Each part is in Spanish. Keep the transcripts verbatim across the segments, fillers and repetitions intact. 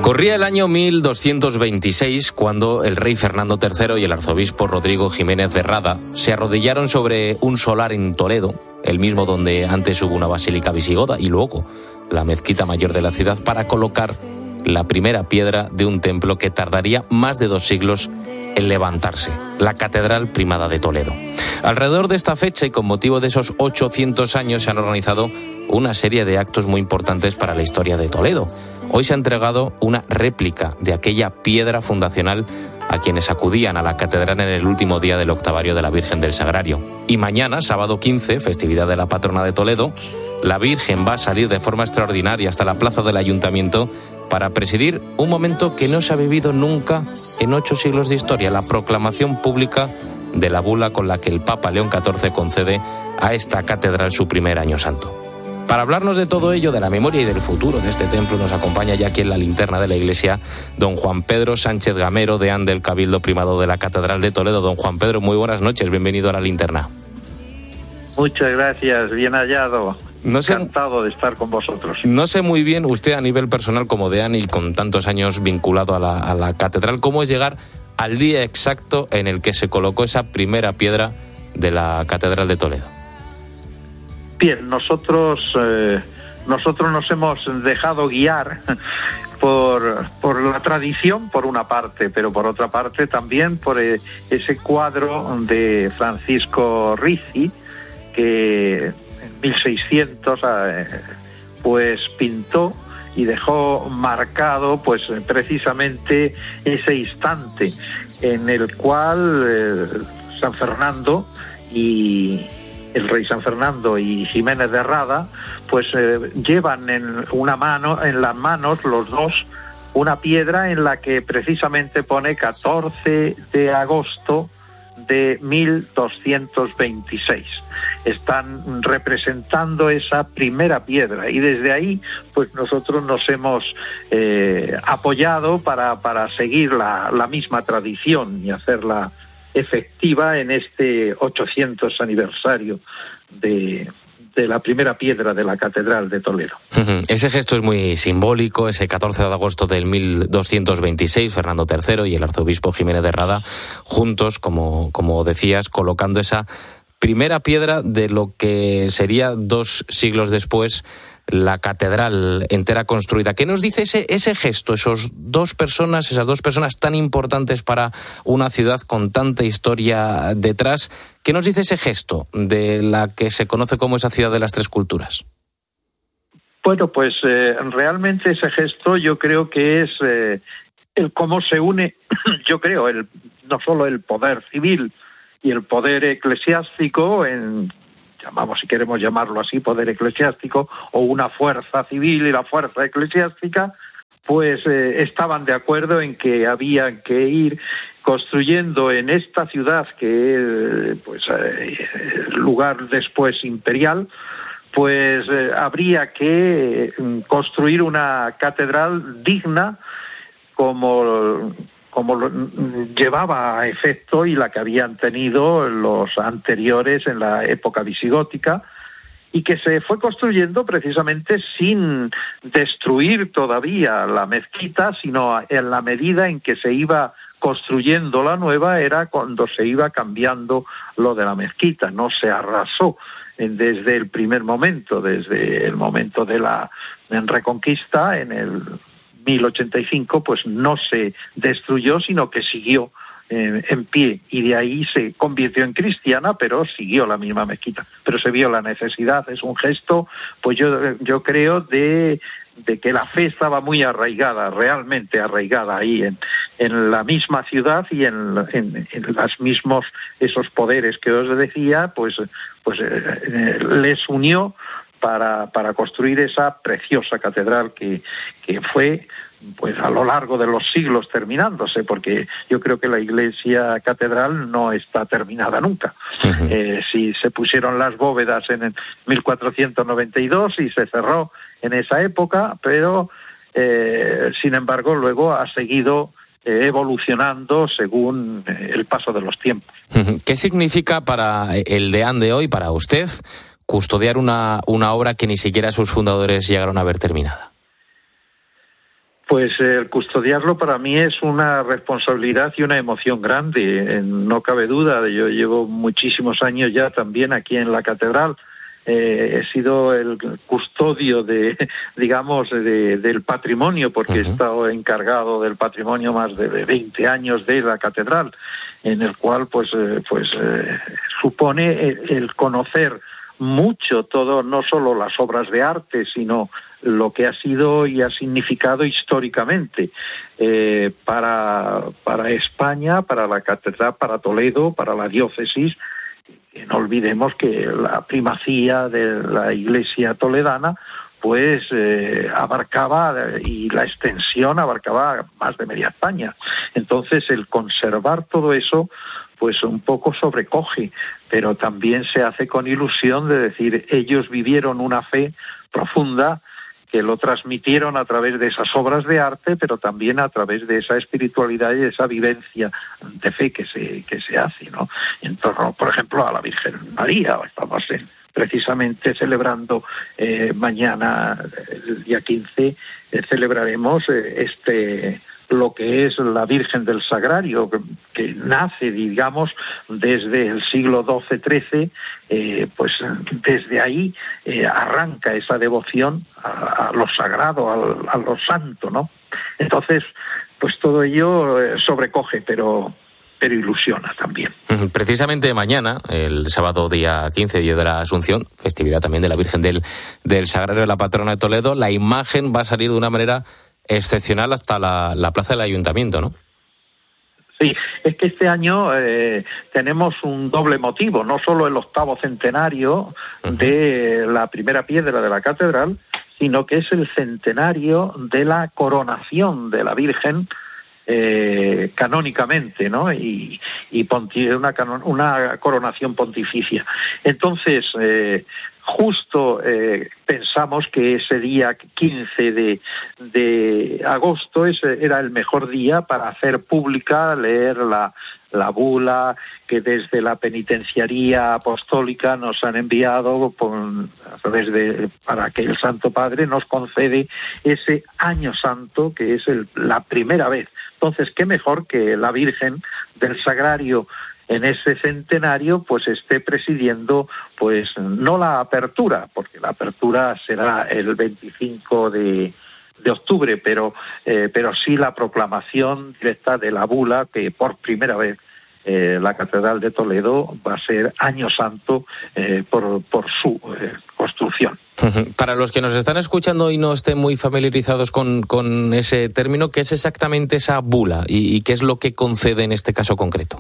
Corría el año mil doscientos veintiséis cuando el rey Fernando tercero y el arzobispo Rodrigo Jiménez de Rada se arrodillaron sobre un solar en Toledo, el mismo donde antes hubo una basílica visigoda y luego la mezquita mayor de la ciudad, para colocar la primera piedra de un templo que tardaría más de dos siglos en levantarse, la Catedral Primada de Toledo. Alrededor de esta fecha y con motivo de esos ochocientos años se han organizado una serie de actos muy importantes para la historia de Toledo. Hoy se ha entregado una réplica de aquella piedra fundacional a quienes acudían a la catedral en el último día del octavario de la Virgen del Sagrario. Y mañana, sábado quince, festividad de la patrona de Toledo, la Virgen va a salir de forma extraordinaria hasta la plaza del Ayuntamiento para presidir un momento que no se ha vivido nunca en ocho siglos de historia, la proclamación pública de la bula con la que el Papa León catorce concede a esta catedral su primer año santo. Para hablarnos de todo ello, de la memoria y del futuro de este templo, nos acompaña ya aquí en la linterna de la iglesia don Juan Pedro Sánchez Gamero, deán del Cabildo Primado de la Catedral de Toledo. Don Juan Pedro, muy buenas noches, bienvenido a la linterna. Muchas gracias, bien hallado. No sé, Encantado de estar con vosotros. No sé muy bien, usted a nivel personal como deán y con tantos años vinculado a la, a la catedral, ¿cómo es llegar al día exacto en el que se colocó esa primera piedra de la Catedral de Toledo? Bien, nosotros eh, nosotros nos hemos dejado guiar por, por la tradición, por una parte, pero por otra parte también por eh, ese cuadro de Francisco Rizzi, que en mil seiscientos eh, pues pintó y dejó marcado pues precisamente ese instante en el cual eh, San Fernando y el rey San Fernando y Jiménez de Rada pues eh, llevan en una mano, en las manos los dos, una piedra en la que precisamente pone catorce de agosto de mil doscientos veintiséis. Están representando esa primera piedra y desde ahí pues nosotros nos hemos eh, apoyado para, para seguir la, la misma tradición y hacerla efectiva en este ochocientos aniversario de, de la primera piedra de la Catedral de Toledo. Ese gesto es muy simbólico, ese catorce de agosto del mil doscientos veintiséis, Fernando tercero y el arzobispo Jiménez de Rada, juntos, como, como decías, colocando esa primera piedra de lo que sería dos siglos después la catedral entera construida. ¿Qué nos dice ese, ese gesto, esos dos personas, esas dos personas tan importantes para una ciudad con tanta historia detrás? ¿Qué nos dice ese gesto de la que se conoce como esa ciudad de las tres culturas? Bueno, pues eh, realmente ese gesto yo creo que es eh, el cómo se une, yo creo, el, no solo el poder civil y el poder eclesiástico en llamamos, si queremos llamarlo así, poder eclesiástico, o una fuerza civil y la fuerza eclesiástica, pues eh, estaban de acuerdo en que había que ir construyendo en esta ciudad, que es pues, eh, lugar después imperial, pues eh, habría que construir una catedral digna como... como lo llevaba a efecto y la que habían tenido los anteriores en la época visigótica, y que se fue construyendo precisamente sin destruir todavía la mezquita, sino en la medida en que se iba construyendo la nueva era cuando se iba cambiando lo de la mezquita. No se arrasó desde el primer momento, desde el momento de la en Reconquista, en el mil ochenta y cinco, pues no se destruyó, sino que siguió eh, en pie, y de ahí se convirtió en cristiana, pero siguió la misma mezquita. Pero se vio la necesidad, es un gesto, pues yo, yo creo, de, de que la fe estaba muy arraigada, realmente arraigada ahí en, en la misma ciudad y en, en, en los mismos, esos poderes que os decía, pues, pues eh, les unió para, para construir esa preciosa catedral que, que fue pues a lo largo de los siglos terminándose, porque yo creo que la iglesia catedral no está terminada nunca. Uh-huh. Eh, si se pusieron las bóvedas en el mil cuatrocientos noventa y dos y se cerró en esa época, pero eh, sin embargo luego ha seguido eh, evolucionando según eh, el paso de los tiempos. Uh-huh. ¿Qué significa para el deán de hoy, para usted, custodiar una, una obra que ni siquiera sus fundadores llegaron a ver terminada? Pues el custodiarlo para mí es una responsabilidad y una emoción grande, no cabe duda. Yo llevo muchísimos años ya también aquí en la catedral. Eh, he sido el custodio de, digamos, de, del patrimonio, porque uh-huh. he estado encargado del patrimonio más de veinte años de la catedral, en el cual, pues, eh, pues eh, supone el, el conocer mucho todo, no solo las obras de arte, sino lo que ha sido y ha significado históricamente eh, para, para España, para la catedral, para Toledo, para la diócesis. No olvidemos que la primacía de la Iglesia toledana pues eh, abarcaba, y la extensión abarcaba más de media España. Entonces el conservar todo eso pues un poco sobrecoge, pero también se hace con ilusión de decir, ellos vivieron una fe profunda que lo transmitieron a través de esas obras de arte, pero también a través de esa espiritualidad y de esa vivencia de fe que se que se hace, ¿no? En torno, por ejemplo, a la Virgen María. Estamos en, precisamente celebrando eh, mañana, el día quince, eh, celebraremos eh, este lo que es la Virgen del Sagrario, que, que nace, digamos, desde el siglo doce trece, eh, pues desde ahí eh, arranca esa devoción a, a lo sagrado, a, a lo santo, ¿no? Entonces, pues todo ello eh, sobrecoge, pero... pero ilusiona también. Precisamente mañana, el sábado día quince, día de la Asunción, festividad también de la Virgen del, del Sagrario, la patrona de Toledo, la imagen va a salir de una manera excepcional hasta la, la plaza del Ayuntamiento, ¿no? Sí, es que este año eh, tenemos un doble motivo, no solo el octavo centenario uh-huh. de la primera piedra de la catedral, sino que es el centenario de la coronación de la Virgen Eh, canónicamente, ¿no? Y, y ponti- una, canon- una coronación pontificia. Entonces, eh, justo eh, pensamos que ese día quince de, de agosto ese era el mejor día para hacer pública, leer la, la bula que desde la penitenciaría apostólica nos han enviado por, a través de, para que el Santo Padre nos concede ese año santo, que es el, la primera vez. Entonces, qué mejor que la Virgen del Sagrario en ese centenario pues esté presidiendo pues no la apertura, porque la apertura será el veinticinco de octubre, pero eh, pero sí la proclamación directa de la bula, que por primera vez eh, la Catedral de Toledo va a ser año santo eh, por, por su eh, construcción. Para los que nos están escuchando y no estén muy familiarizados con, con ese término, ¿qué es exactamente esa bula y, y qué es lo que concede en este caso concreto?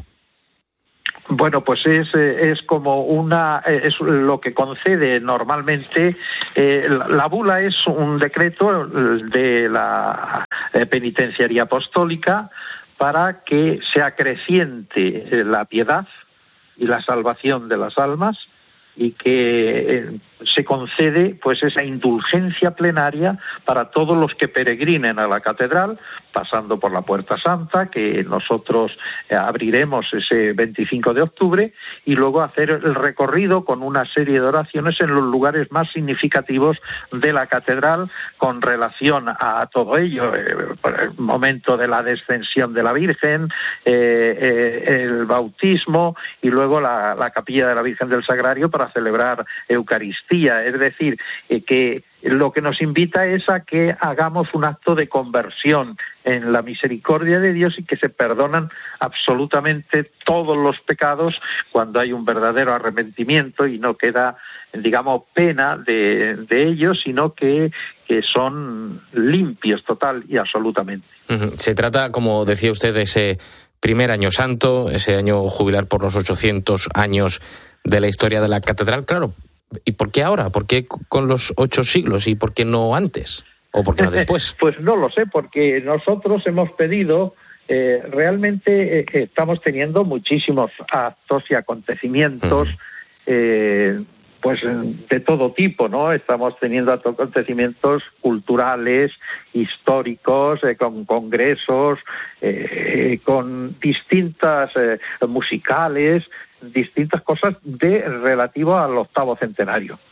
Bueno, pues es es como una es lo que concede normalmente eh, la, la bula es un decreto de la penitenciaría apostólica para que se acreciente la piedad y la salvación de las almas, y que eh, se concede pues esa indulgencia plenaria para todos los que peregrinen a la catedral, pasando por la Puerta Santa, que nosotros eh, abriremos ese veinticinco de octubre, y luego hacer el recorrido con una serie de oraciones en los lugares más significativos de la catedral con relación a todo ello, eh, por el momento de la descensión de la Virgen, eh, eh, el bautismo, y luego la, la capilla de la Virgen del Sagrario para celebrar Eucaristía. Es decir, eh, que lo que nos invita es a que hagamos un acto de conversión en la misericordia de Dios y que se perdonan absolutamente todos los pecados cuando hay un verdadero arrepentimiento y no queda, digamos, pena de, de ellos, sino que, que son limpios total y absolutamente. Se trata, como decía usted, de ese primer año santo, ese año jubilar por los ochocientos años de la historia de la catedral. Claro, ¿y por qué ahora? ¿Por qué con los ocho siglos y por qué no antes? ¿O por qué no después? Pues no lo sé, porque nosotros hemos pedido, eh, realmente eh, estamos teniendo muchísimos actos y acontecimientos, uh-huh. eh, pues de todo tipo, ¿no? Estamos teniendo acontecimientos culturales, históricos, eh, con congresos, eh, con distintas eh, musicales, distintas cosas de relativo al octavo centenario.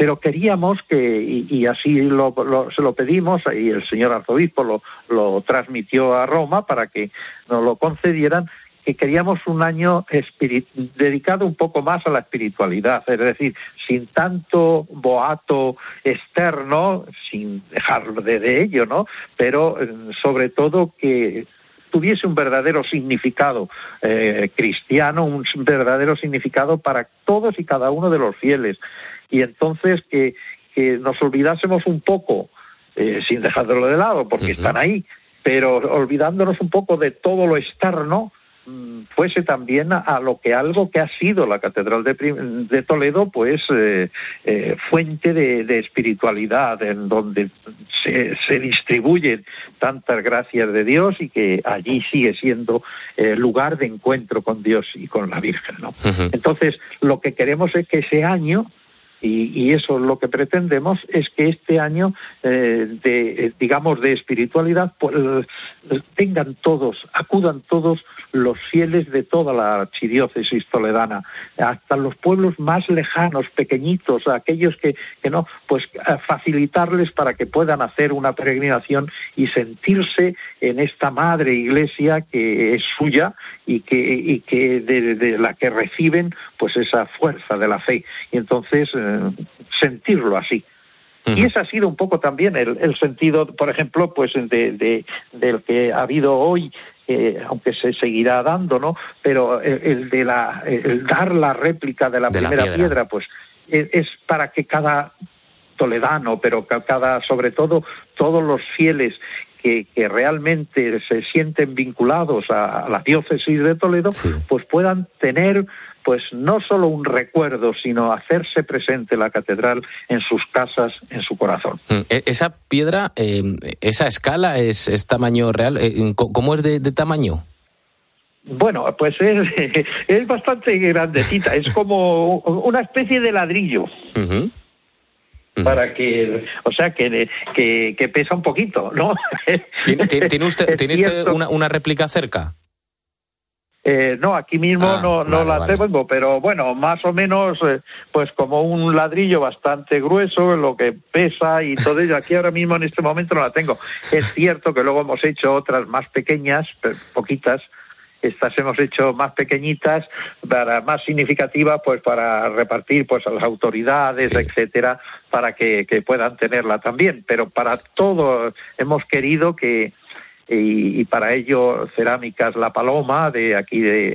pero queríamos que, y, y así lo, lo, se lo pedimos, y el señor arzobispo lo, lo transmitió a Roma para que nos lo concedieran, que queríamos un año espirit- dedicado un poco más a la espiritualidad, es decir, sin tanto boato externo, sin dejar de, de ello, ¿no? Pero eh, sobre todo que tuviese un verdadero significado eh, cristiano, un verdadero significado para todos y cada uno de los fieles. Y entonces que, que nos olvidásemos un poco, eh, sin dejarlo de lado, porque uh-huh. están ahí, pero olvidándonos un poco de todo lo externo, fuese también a, a lo que algo que ha sido la Catedral de, de Toledo, pues eh, eh, fuente de, de espiritualidad, en donde se, se distribuyen tantas gracias de Dios y que allí sigue siendo eh, lugar de encuentro con Dios y con la Virgen, ¿no? Uh-huh. Entonces, lo que queremos es que ese año, Y, y eso es lo que pretendemos, es que este año eh, de, digamos, de espiritualidad, pues, tengan todos, acudan todos los fieles de toda la archidiócesis toledana, hasta los pueblos más lejanos, pequeñitos, aquellos que, que no, pues facilitarles para que puedan hacer una peregrinación y sentirse en esta madre iglesia que es suya y que, y que de, de la que reciben pues esa fuerza de la fe. Y entonces eh, sentirlo así. Uh-huh. Y ese ha sido un poco también el, el sentido, por ejemplo, pues de, de del que ha habido hoy, eh, aunque se seguirá dando, ¿no? Pero el, el de la el dar la réplica de la de primera la piedra. piedra, pues es, es para que cada toledano, pero cada, sobre todo, todos los fieles que, que realmente se sienten vinculados a, a la diócesis de Toledo, sí. pues puedan tener pues no solo un recuerdo, sino hacerse presente la catedral en sus casas, en su corazón. Esa piedra, eh, esa escala, es, es tamaño real. ¿Cómo es de, de tamaño? Bueno, pues es, es bastante grandecita, es como una especie de ladrillo. Uh-huh. Uh-huh. Para que, o sea, que, que, que pesa un poquito, ¿no? ¿Tiene, tiene usted, ¿tiene usted una, una réplica cerca? Eh, no, aquí mismo ah, no, no vale, la vale. tengo, pero bueno, más o menos, eh, pues como un ladrillo bastante grueso, lo que pesa y todo ello. Aquí ahora mismo en este momento no la tengo. Es cierto que luego hemos hecho otras más pequeñas, poquitas. Estas hemos hecho más pequeñitas, para más significativas, pues para repartir pues a las autoridades, sí. etcétera, para que, que puedan tenerla también. Pero para todo hemos querido que Y, y para ello Cerámicas La Paloma de aquí de,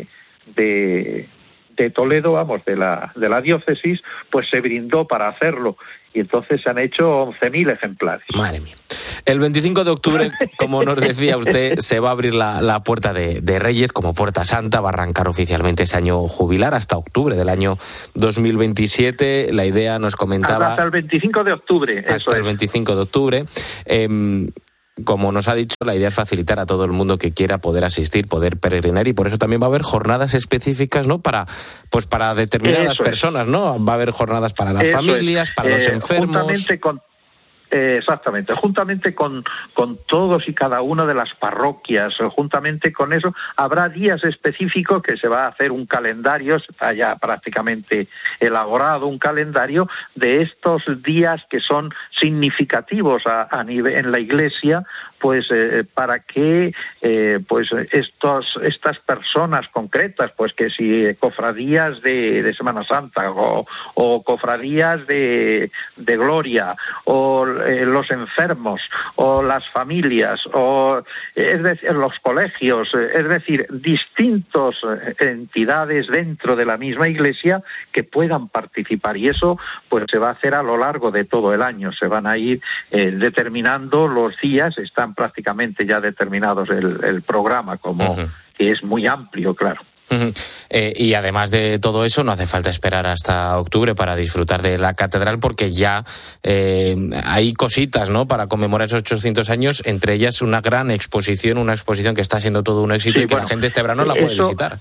de, de Toledo, vamos, de la, de la diócesis, pues se brindó para hacerlo. Y entonces se han hecho once mil ejemplares. Madre mía. El veinticinco de octubre, como nos decía usted, se va a abrir la, la Puerta de, de Reyes como Puerta Santa. Va a arrancar oficialmente ese año jubilar hasta octubre del año dos mil veintisiete. La idea nos comentaba... Hasta el veinticinco de octubre. Hasta eso el es. veinticinco de octubre. Eh, Como nos ha dicho, la idea es facilitar a todo el mundo que quiera poder asistir, poder peregrinar, y por eso también va a haber jornadas específicas, ¿no? Para, pues para determinadas eso personas, es. ¿no? Va a haber jornadas para las eso familias, es. para eh, los enfermos. Juntamente con Eh, exactamente, juntamente con, con todos y cada una de las parroquias, juntamente con eso, habrá días específicos que se va a hacer un calendario, está ya prácticamente elaborado un calendario de estos días que son significativos a, a nivel, en la Iglesia, pues eh, para que eh, pues estos estas personas concretas, pues que si cofradías de, de Semana Santa o, o cofradías de, de Gloria o eh, los enfermos o las familias o es decir, los colegios, es decir, distintas entidades dentro de la misma Iglesia que puedan participar, y eso pues se va a hacer a lo largo de todo el año. Se van a ir eh, determinando los días, están prácticamente ya determinados el, el programa, como uh-huh. que es muy amplio, claro. Uh-huh. Eh, y además de todo eso, no hace falta esperar hasta octubre para disfrutar de la catedral, porque ya eh, hay cositas, ¿no?, para conmemorar esos ochocientos años, entre ellas una gran exposición, una exposición que está siendo todo un éxito, sí, y que bueno, la gente este verano la puede eso... visitar.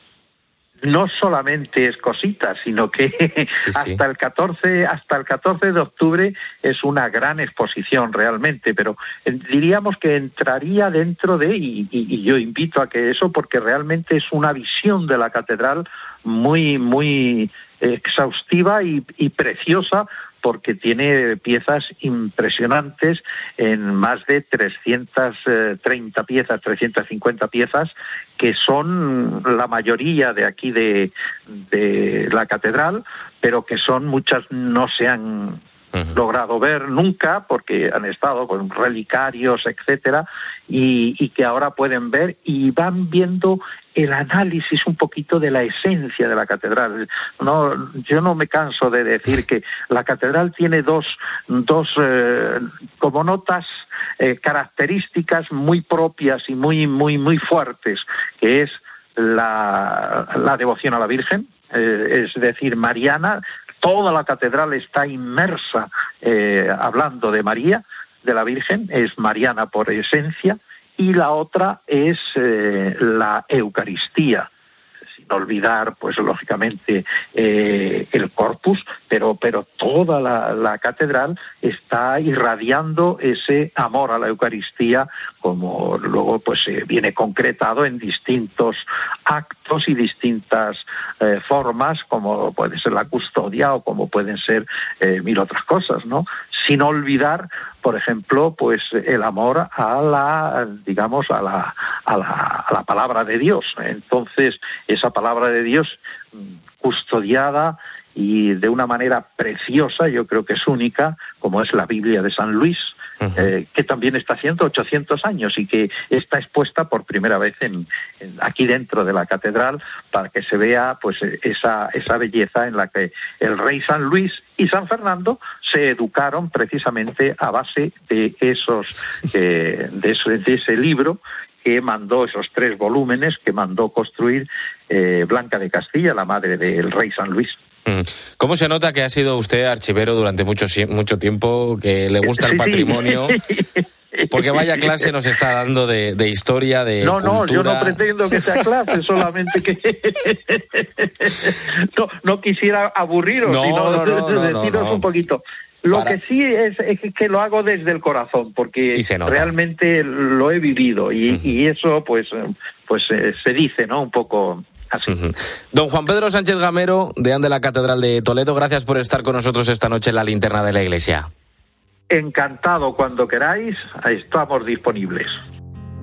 No solamente es cositas, sino que sí, hasta sí. el catorce, hasta el catorce de octubre es una gran exposición realmente, pero diríamos que entraría dentro de, y, y, y yo invito a que eso, porque realmente es una visión de la catedral muy, muy exhaustiva y, y preciosa, porque tiene piezas impresionantes en más de trescientas treinta piezas, trescientas cincuenta piezas, que son la mayoría de aquí de, de la catedral, pero que son muchas no se han logrado ver nunca porque han estado con relicarios, etcétera, y, y que ahora pueden ver y van viendo el análisis un poquito de la esencia de la catedral. No, yo no me canso de decir que la catedral tiene dos, dos eh, como notas eh, características muy propias y muy, muy, muy fuertes, que es la, la devoción a la Virgen, eh, es decir, mariana. Toda la catedral está inmersa eh, hablando de María, de la Virgen, es mariana por esencia, y la otra es eh, la Eucaristía, sin olvidar, pues lógicamente, eh, el corpus, pero, pero toda la, la catedral está irradiando ese amor a la Eucaristía, como luego pues eh, viene concretado en distintos actos y distintas eh, formas, como puede ser la custodia o como pueden ser eh, mil otras cosas, ¿no? Sin olvidar, por ejemplo, pues el amor a la, digamos, a la, a la, a la palabra de Dios. Entonces, esa palabra de Dios custodiada y de una manera preciosa, yo creo que es única, como es la Biblia de San Luis, uh-huh. eh, que también está haciendo ochocientos años y que está expuesta por primera vez en, en aquí dentro de la catedral para que se vea pues esa, esa belleza en la que el rey San Luis y San Fernando se educaron precisamente a base de esos eh, de, eso, de ese libro que mandó, esos tres volúmenes que mandó construir eh, Blanca de Castilla, la madre del rey San Luis. ¿Cómo se nota que ha sido usted archivero durante mucho, mucho tiempo, que le gusta el patrimonio? Porque vaya clase nos está dando de, de historia, de no, cultura. No, yo no pretendo que sea clase, solamente que no, no quisiera aburriros, no, sino no, no, no, deciros no, no. un poquito. Lo Para... que sí es, es que lo hago desde el corazón, porque realmente lo he vivido y, uh-huh. y eso pues, pues eh, se dice, ¿no? Un poco... Así. Uh-huh. Don Juan Pedro Sánchez Gamero, deán de la Catedral de Toledo, gracias por estar con nosotros esta noche en la linterna de la Iglesia. Encantado, cuando queráis, estamos disponibles.